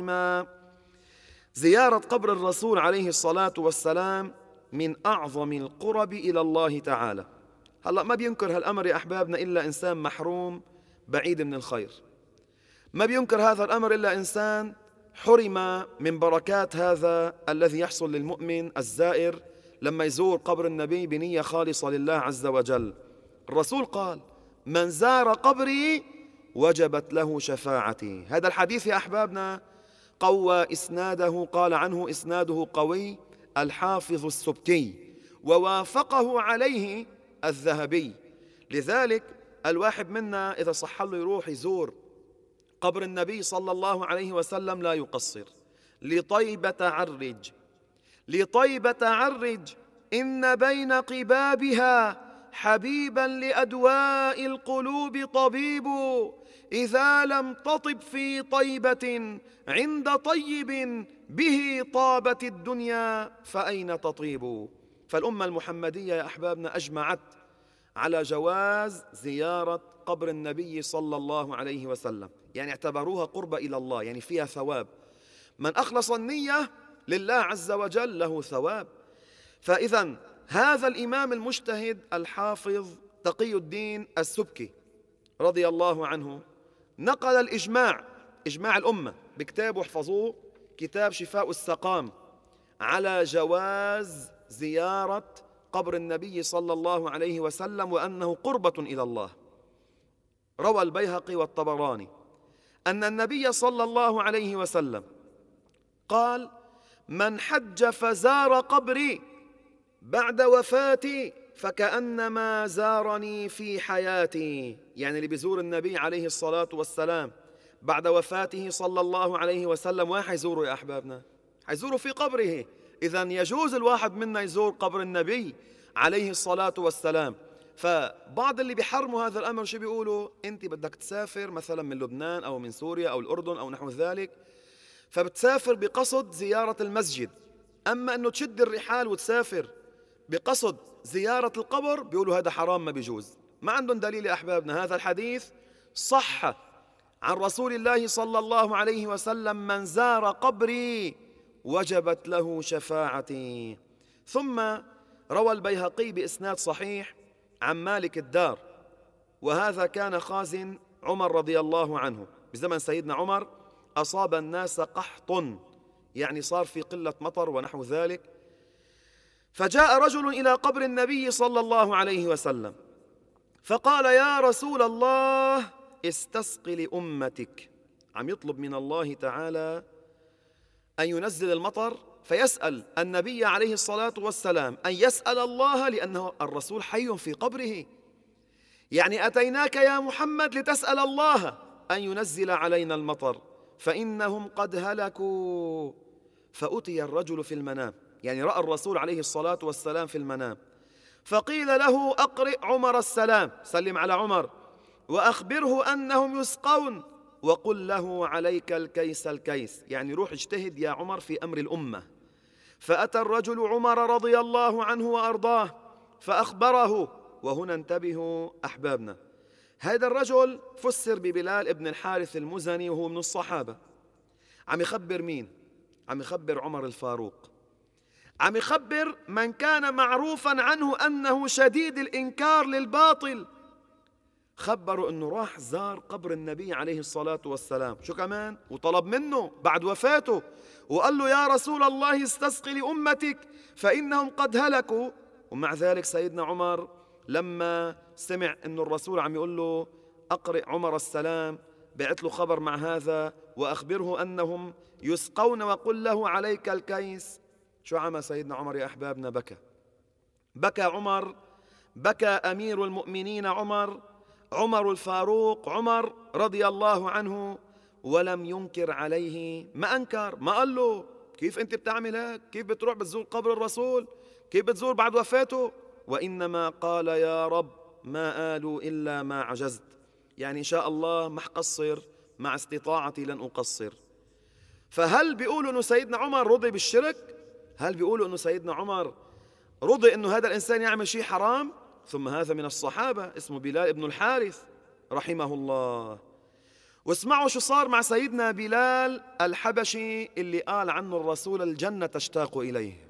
عظيما. زيارة قبر الرسول عليه الصلاة والسلام من أعظم القرب إلى الله تعالى. هلأ ما بينكر هالأمر يا أحبابنا إلا إنسان محروم بعيد من الخير، ما بينكر هذا الأمر إلا إنسان حرم من بركات هذا الذي يحصل للمؤمن الزائر لما يزور قبر النبي بنية خالصة لله عز وجل. الرسول قال: من زار قبري وجبت له شفاعتي. هذا الحديث يا أحبابنا قوى إسناده، قال عنه إسناده قوي الحافظ السبكي، ووافقه عليه الذهبي. لذلك الواحد منا إذا صح له يروح يزور قبر النبي صلى الله عليه وسلم لا يقصر. لطيبة عرج، لطيبة عرج، إن بين قبابها حبيبا لأدواء القلوب طبيب، إذا لم تطب في طيبة عند طيب به طابت الدنيا فأين تطيب. فالأمة المحمدية يا أحبابنا أجمعت على جواز زيارة قبر النبي صلى الله عليه وسلم، يعني اعتبروها قربة إلى الله، يعني فيها ثواب. من أخلص النية لله عز وجل له ثواب. فإذا هذا الإمام المجتهد الحافظ تقي الدين السبكي رضي الله عنه نقل الإجماع، إجماع الأمة بكتابه احفظوه، كتاب شفاء السقام، على جواز زيارة قبر النبي صلى الله عليه وسلم وأنه قربة إلى الله. روى البيهقي والطبراني أن النبي صلى الله عليه وسلم قال: من حج فزار قبري بعد وفاتي فكأنما زارني في حياتي. يعني اللي بيزور النبي عليه الصلاة والسلام بعد وفاته صلى الله عليه وسلم، وين حيزوره يا أحبابنا؟ حيزوره في قبره. إذن يجوز الواحد منا يزور قبر النبي عليه الصلاة والسلام. فبعض اللي بيحرموا هذا الأمر شو بيقولوا؟ أنت بدك تسافر مثلا من لبنان أو من سوريا أو الأردن أو نحو ذلك، فبتسافر بقصد زيارة المسجد، أما أنه تشد الرحال وتسافر بقصد زيارة القبر بيقولوا هذا حرام ما بيجوز. ما عندهم دليل يا أحبابنا. هذا الحديث صح عن رسول الله صلى الله عليه وسلم: من زار قبري وجبت له شفاعتي. ثم روى البيهقي بإسناد صحيح عن مالك الدار، وهذا كان خازن عمر رضي الله عنه بزمن سيدنا عمر، أصاب الناس قحط، يعني صار في قلة مطر ونحو ذلك. فجاء رجل إلى قبر النبي صلى الله عليه وسلم فقال: يا رسول الله استسق لأمتك. عم يطلب من الله تعالى أن ينزل المطر، فيسأل النبي عليه الصلاة والسلام أن يسأل الله، لأنه الرسول حي في قبره. يعني أتيناك يا محمد لتسأل الله أن ينزل علينا المطر فإنهم قد هلكوا. فأتي الرجل في المنام، يعني رأى الرسول عليه الصلاة والسلام في المنام، فقيل له: أقرئ عمر السلام، سلم على عمر، وأخبره أنهم يسقون، وقل له عليك الكيس الكيس، يعني روح اجتهد يا عمر في أمر الأمة. فأتى الرجل عمر رضي الله عنه وأرضاه فأخبره. وهنا انتبهوا أحبابنا، هذا الرجل فسر ببلال ابن الحارث المزني وهو من الصحابة. عم يخبر مين؟ عم يخبر عمر الفاروق، عم يخبر من كان معروفا عنه أنه شديد الإنكار للباطل. خبروا أنه راح زار قبر النبي عليه الصلاة والسلام، شو كمان؟ وطلب منه بعد وفاته وقال له: يا رسول الله استسق لأمتك فإنهم قد هلكوا. ومع ذلك سيدنا عمر لما سمع أنه الرسول عم يقول له أقرئ عمر السلام، بعت له خبر مع هذا وأخبره أنهم يسقون وقل له عليك الكيس. شو عمل سيدنا عمر يا أحبابنا؟ بكى، بكى عمر، بكى أمير المؤمنين عمر الفاروق، عمر رضي الله عنه، ولم ينكر عليه، ما أنكر، ما قال له كيف أنت بتعمل هيك، كيف بتروح بتزور قبر الرسول، كيف بتزور بعد وفاته، وإنما قال: يا رب ما آلوا إلا ما عجزت، يعني إن شاء الله ما حقصر، مع استطاعتي لن أقصر. فهل بيقولوا أنه سيدنا عمر رضي بالشرك؟ هل بيقولوا أنه سيدنا عمر رضي أنه هذا الإنسان يعمل شيء حرام؟ ثم هذا من الصحابة اسمه بلال ابن الحارث رحمه الله. واسمعوا شو صار مع سيدنا بلال الحبشي اللي قال عنه الرسول الجنة تشتاق إليه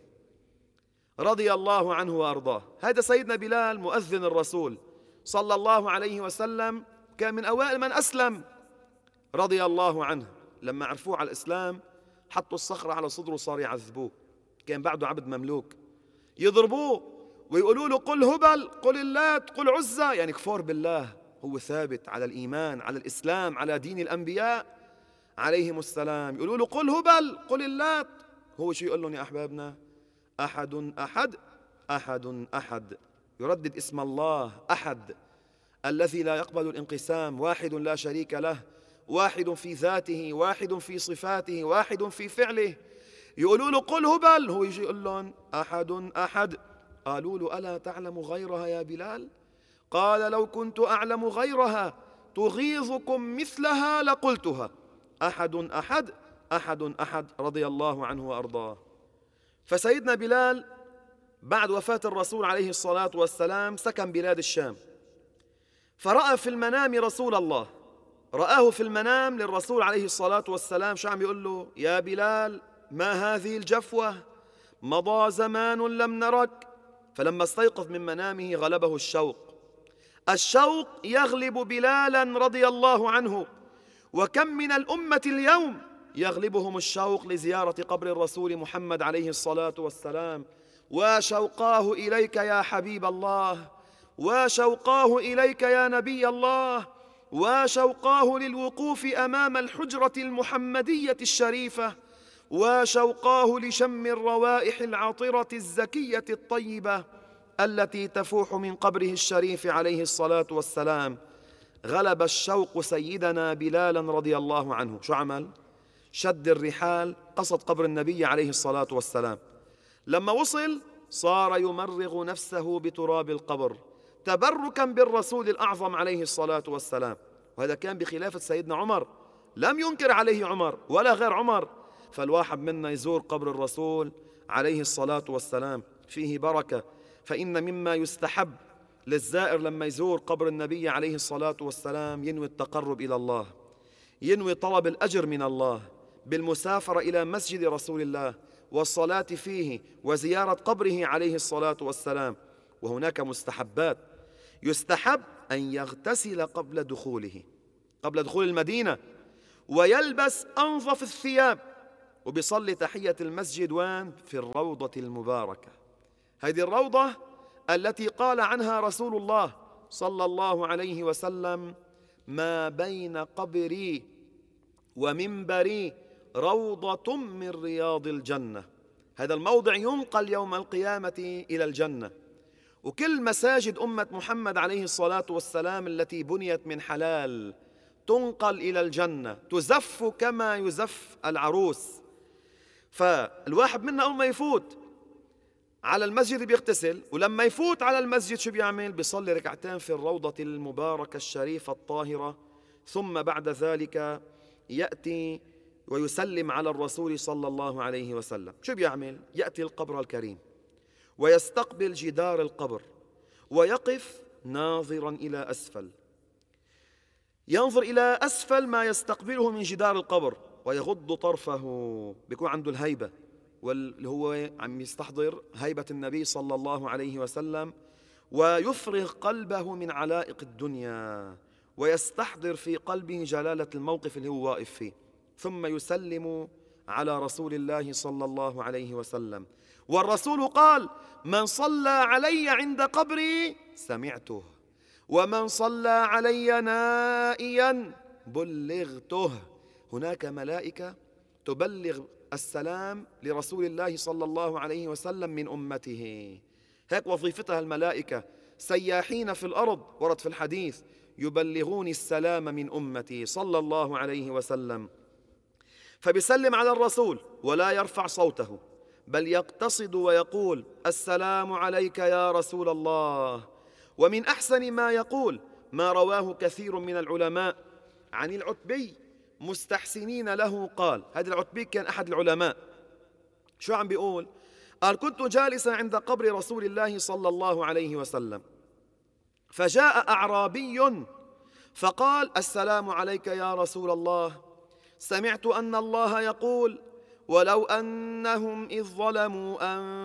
رضي الله عنه وأرضاه. هذا سيدنا بلال مؤذن الرسول صلى الله عليه وسلم، كان من أوائل من أسلم رضي الله عنه. لما عرفوه على الإسلام حطوا الصخرة على صدره وصار يعذبوه، كان بعده عبد مملوك، يضربوه ويقولوا له قل هبل قل اللات قل عزى، يعني كفار بالله. هو ثابت على الإيمان على الإسلام على دين الأنبياء عليهم السلام. يقولوا له قل هبل قل اللات، هو شو يقول لهم يا أحبابنا؟ أحد أحد أحد أحد، يردد اسم الله أحد الذي لا يقبل الانقسام، واحد لا شريك له، واحد في ذاته، واحد في صفاته، واحد في فعله. يقولوا له قل هبل، هو يجي يقول لهم أحد أحد. قالوا له ألا تعلم غيرها يا بلال؟ قال لو كنت أعلم غيرها تغيظكم مثلها لقلتها. أحد أحد أحد أحد رضي الله عنه وأرضاه. فسيدنا بلال بعد وفاة الرسول عليه الصلاة والسلام سكن بلاد الشام، فرأى في المنام رسول الله، رآه في المنام للرسول عليه الصلاة والسلام. شو عم يقول له؟ يا بلال ما هذه الجفوة؟ مضى زمان لم نرك. فلما استيقظ من منامه غلبه الشوق، الشوق يغلب بلالا رضي الله عنه. وكم من الأمة اليوم يغلبهم الشوق لزيارة قبر الرسول محمد عليه الصلاة والسلام، وشوقاه إليك يا حبيب الله، وشوقاه إليك يا نبي الله، وشوقاه للوقوف أمام الحجرة المحمدية الشريفة، وشوقاه لشم الروائح العطرة الزكية الطيبة التي تفوح من قبره الشريف عليه الصلاة والسلام. غلب الشوق سيدنا بلالا رضي الله عنه. شو عمل؟ شد الرحال، قصد قبر النبي عليه الصلاة والسلام. لما وصل صار يمرغ نفسه بتراب القبر تبركا بالرسول الأعظم عليه الصلاة والسلام. وهذا كان بخلافة سيدنا عمر، لم ينكر عليه عمر ولا غير عمر. فالواحد منا يزور قبر الرسول عليه الصلاة والسلام فيه بركة. فإن مما يستحب للزائر لما يزور قبر النبي عليه الصلاة والسلام ينوي التقرب إلى الله، ينوي طلب الأجر من الله بالمسافرة إلى مسجد رسول الله والصلاة فيه وزيارة قبره عليه الصلاة والسلام. وهناك مستحبات، يستحب أن يغتسل قبل دخول المدينة، ويلبس أنظف الثياب، وبيصلي تحية المسجد وين؟ في الروضة المباركة. هذه الروضة التي قال عنها رسول الله صلى الله عليه وسلم: ما بين قبري ومنبري روضة من رياض الجنة. هذا الموضع ينقل يوم القيامة إلى الجنة. وكل مساجد أمة محمد عليه الصلاة والسلام التي بنيت من حلال تنقل إلى الجنة، تزف كما يزف العروس. فالواحد منا أول ما يفوت على المسجد بيغتسل، ولما يفوت على المسجد شو بيعمل؟ بيصلي ركعتين في الروضة المباركة الشريفة الطاهرة، ثم بعد ذلك يأتي ويسلم على الرسول صلى الله عليه وسلم. شو بيعمل؟ يأتي القبر الكريم ويستقبل جدار القبر ويقف ناظرا إلى أسفل، ينظر إلى أسفل ما يستقبله من جدار القبر ويغض طرفه، بيكون عنده الهيبة واللي هو عم يستحضر هيبة النبي صلى الله عليه وسلم، ويفرغ قلبه من علائق الدنيا ويستحضر في قلبه جلالة الموقف اللي هو واقف فيه، ثم يسلم على رسول الله صلى الله عليه وسلم. والرسول قال: من صلى علي عند قبري سمعته، ومن صلى علي نائيا بلغته. هناك ملائكة تبلغ السلام لرسول الله صلى الله عليه وسلم من أمته، هيك وظيفتها الملائكة، سياحين في الأرض، ورد في الحديث: يبلغون السلام من أمتي صلى الله عليه وسلم. فبيسلم على الرسول ولا يرفع صوته، بل يقتصد ويقول: السلام عليك يا رسول الله. ومن أحسن ما يقول ما رواه كثير من العلماء عن العتبي مستحسنين له، قال: هذا العتبي كان أحد العلماء، شو عم بيقول؟ قال: كنت جالسا عند قبر رسول الله صلى الله عليه وسلم، فجاء أعرابي فقال: السلام عليك يا رسول الله، سمعت أن الله يقول: ولو أنهم إذ ظلموا